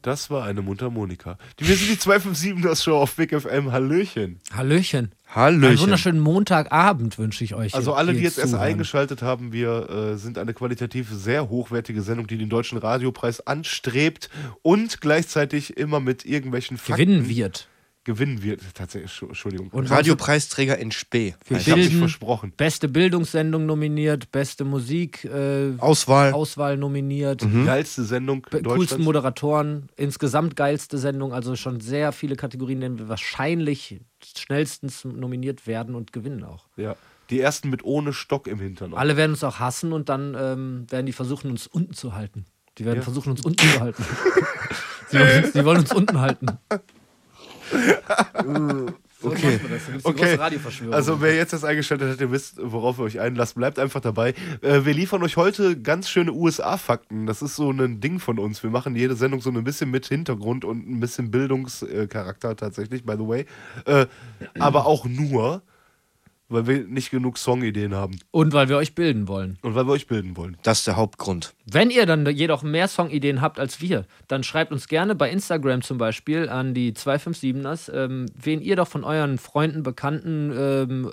Das war eine Mundharmonika. Wir sind die 257er-Show auf Big FM. Hallöchen. Hallöchen. Hallöchen. Einen wunderschönen Montagabend wünsche ich euch. Also alle, die jetzt erst zuhören. eingeschaltet haben, wir sind eine qualitativ sehr hochwertige Sendung, die den Deutschen Radiopreis anstrebt und gleichzeitig immer mit irgendwelchen Fakten gewinnen wird. Tatsächlich, Entschuldigung. Und Radiopreisträger in Spee. Ich habe mich versprochen. Beste Bildungssendung nominiert, beste Musik Auswahl nominiert. Geilste Sendung Deutschlands. Coolsten Moderatoren, insgesamt geilste Sendung, also schon sehr viele Kategorien, denen wir wahrscheinlich schnellstens nominiert werden und gewinnen auch. Ja. Die ersten mit ohne Stock im Hintern. Alle werden uns auch hassen und dann werden die versuchen, uns unten zu halten. Die werden versuchen, uns unten zu halten. Sie wollen uns unten halten. Okay. Okay. Also wer jetzt das eingestellt hat, ihr wisst, worauf ihr euch einlasst, bleibt einfach dabei. Wir liefern euch heute ganz schöne USA-Fakten. Das ist so ein Ding von uns. Wir machen jede Sendung so ein bisschen mit Hintergrund und ein bisschen Bildungscharakter tatsächlich, by the way. Aber auch nur, weil wir nicht genug Songideen haben. Und weil wir euch bilden wollen. Das ist der Hauptgrund. Wenn ihr dann jedoch mehr Songideen habt als wir, dann schreibt uns gerne bei Instagram zum Beispiel an die 257ers, wen ihr doch von euren Freunden, Bekannten,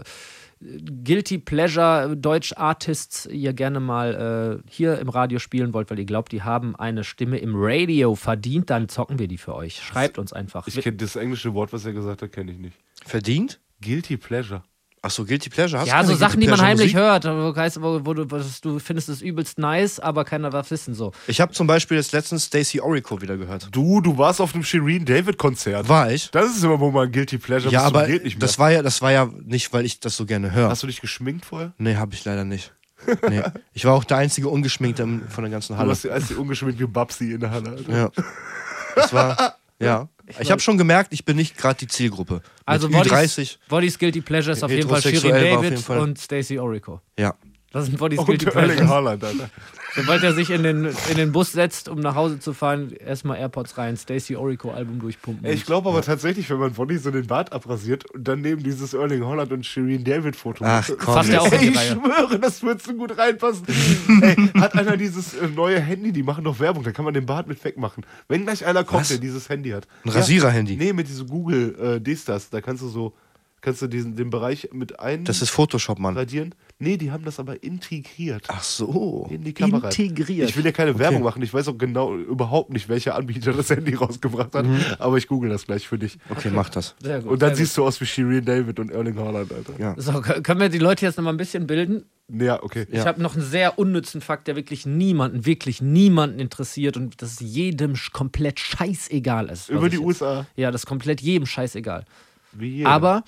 Guilty Pleasure Deutsch Artists ihr gerne mal hier im Radio spielen wollt, weil ihr glaubt, die haben eine Stimme im Radio verdient, dann zocken wir die für euch. Schreibt uns einfach. Ich kenne das englische Wort, was er gesagt hat, kenne ich nicht. Verdient? Guilty Pleasure. Achso, Guilty Pleasure. Ja, so Sachen, die man heimlich hört. Wo du findest es übelst nice, aber keiner darf wissen so. Ich habe zum Beispiel jetzt letztens Stacey Orico wieder gehört. Du warst auf einem Shirin David Konzert. War ich? Das ist immer, wo man Guilty Pleasure ja, aber geht nicht mehr. das war ja nicht, weil ich das so gerne höre. Hast du dich geschminkt vorher? Nee, habe ich leider nicht. Nee. Ich war auch der einzige Ungeschminkte von der ganzen Halle. Du warst der einzige ungeschminkte Babsi in der Halle. Alter. Ja. Das war, ja. Ich habe schon gemerkt, ich bin nicht gerade die Zielgruppe. Also Body's Guilty Pleasure ist auf jeden Fall Shirin David und Stacey Orico. Ja. Das sind Body's und Guilty Erling Pleasures. Haaland, Alter. Sobald er sich in den Bus setzt, um nach Hause zu fahren, erstmal AirPods rein, Stacey Orico Album durchpumpen. Ich glaube aber tatsächlich, wenn man Body so den Bart abrasiert und dann neben dieses Erling Haaland und Shirin David Foto macht, passt er auch in die ich Reihe. schwöre, das wird so gut reinpassen. Ey, hat einer dieses neue Handy, die machen doch Werbung, da kann man den Bart mit wegmachen. Wenn gleich einer kommt, der dieses Handy hat. Ein Rasierer-Handy? Nee, mit diesem Google das, da kannst du den Bereich mit Das ist Photoshop, Mann. radieren. Nee, die haben das aber integriert. Ach so. In die Kamera. Integriert. Ich will ja keine Werbung machen. Ich weiß auch genau überhaupt nicht, welcher Anbieter das Handy rausgebracht hat. Aber ich google das gleich für dich. Okay, mach das. Sehr gut, und dann sehr siehst du aus wie Shirin David und Erling Haaland, Alter. Ja. So, können wir die Leute jetzt noch mal ein bisschen bilden? Ja, okay. Ich habe noch einen sehr unnützen Fakt, der wirklich niemanden interessiert und das jedem komplett scheißegal ist. Über die USA. Ja, das ist komplett jedem scheißegal. Wie jeder. Aber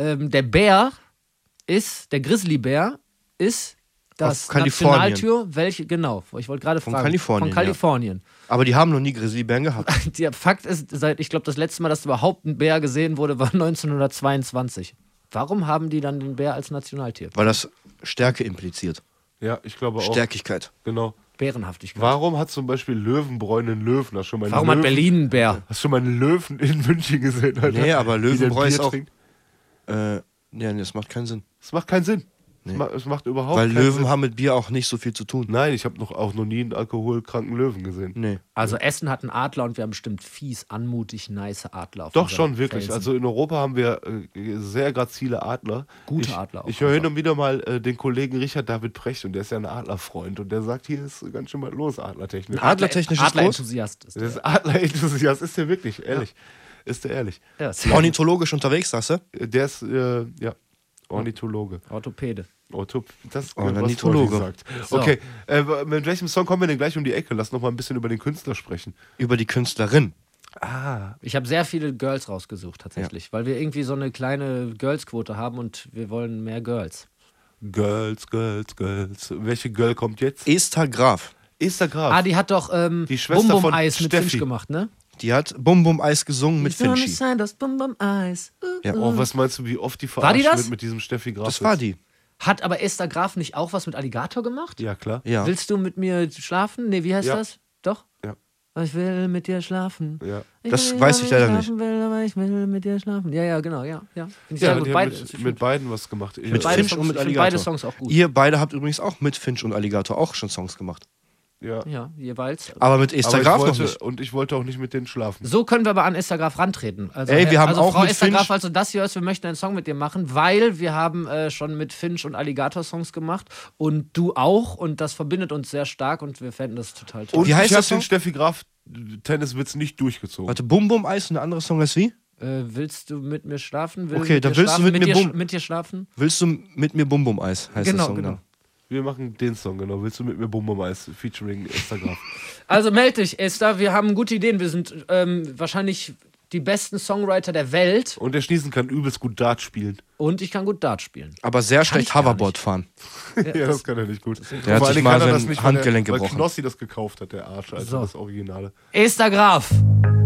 der Grizzlybär ist das Nationaltier, welche, genau, ich wollte gerade fragen. Von Kalifornien. Ja. Aber die haben noch nie Grizzlybären gehabt. Der Fakt ist, ich glaube, das letzte Mal, dass überhaupt ein Bär gesehen wurde, war 1922. Warum haben die dann den Bär als Nationaltier? Weil das Stärke impliziert. Ja, ich glaube auch. Stärkigkeit. Genau. Bärenhaftigkeit. Warum hat zum Beispiel Löwenbräu einen Löwen? Warum hat Berlin einen Bär? Hast du schon mal einen Löwen in München gesehen, Alter? Nee, aber Löwenbräu ist auch... trinkt? Nee, das macht keinen Sinn. Das macht keinen Sinn. Nee. Es macht überhaupt keinen Sinn. Weil Löwen haben mit Bier auch nicht so viel zu tun. Nein, ich habe auch noch nie einen alkoholkranken Löwen gesehen. Nee. Also Essen hat einen Adler und wir haben bestimmt fies, anmutig, nice Adler. Auf Doch unseren schon, wirklich. Felsen. Also in Europa haben wir sehr grazile Adler. Gute Adler auch. Ich höre hin und wieder mal den Kollegen Richard David Precht und der ist ja ein Adlerfreund und der sagt, hier ist ganz schön mal los, adlertechnisch. Adlertechnisch ist groß? Adlerenthusiast ist Der ist Adlerenthusiast, ist der wirklich, ehrlich. Ja. Ist der ehrlich. Ja, Ornithologisch unterwegs, sagst du? Der ist, ja, Ornithologe. Orthopäde. Das Ornithologe. gesagt. So. Okay, mit welchem Song kommen wir denn gleich um die Ecke? Lass noch mal ein bisschen über den Künstler sprechen. Über die Künstlerin. Ich habe sehr viele Girls rausgesucht, tatsächlich, weil wir irgendwie so eine kleine Girls-Quote haben und wir wollen mehr Girls. Girls. Welche Girl kommt jetzt? Esther Graf. Esther Graf. Die hat doch die Schwester Bum Bum von Eis mit Steffi Finch gemacht, ne? Die hat Bum Bum Eis gesungen mit Die Sonne Finchi. scheint aus Bum Bum Eis. Ja. Oh, was meinst du, wie oft die War die verarscht das? wird mit diesem Steffi Graf? Das war die. Hat aber Esther Graf nicht auch was mit Alligator gemacht? Ja, klar. Ja. Willst du mit mir schlafen? Nee, wie heißt Ja. das? Doch? Ja. Ich will mit dir schlafen. Ja. Das weiß ich leider nicht. Aber ich will mit dir schlafen. Ja, genau, ja. Finde ich Ja, sehr die gut. haben mit beiden was gemacht. Mit beide Finch Songs, und mit ich find Alligator. beide Songs auch gut. Ihr beide habt übrigens auch mit Finch und Alligator auch schon Songs gemacht. Ja. Ja, jeweils. Aber mit Aber Esther Graf noch wollte, nicht. und ich wollte auch nicht mit denen schlafen. So können wir aber an Esther Graf rantreten. Also, Ey, wir haben also auch Frau mit Esther Graf, Finch- also das hier hörst, wir möchten einen Song mit dir machen, weil wir haben schon mit Finch und Alligator Songs gemacht und du auch und das verbindet uns sehr stark und wir fänden das total toll. Und Wie heißt ich der habe den Song? Steffi Graf Tenniswitz nicht durchgezogen. Warte, Bum Bum Eis und der andere Song ist wie? Willst du mit mir schlafen? Okay, dann willst du mit mir mit dir schlafen? Willst du mit mir Bum Bum Eis, heißt der Genau, Song genau. dann. Wir machen den Song, genau. Willst du mit mir Bum Bum Eis featuring Esther Graf? Also melde dich, Esther, wir haben gute Ideen. Wir sind wahrscheinlich die besten Songwriter der Welt Und der Schniesen kann übelst gut Dart spielen. und ich kann gut Dart spielen. Aber sehr schlecht ich gar Hoverboard nicht. fahren. Ja, das kann er nicht gut. Der hat Vor allen sich Dingen mal kann er sein das nicht, Handgelenk weil gebrochen. Knossi das gekauft hat, der Arsch, also So. das Originale. Esther Graf.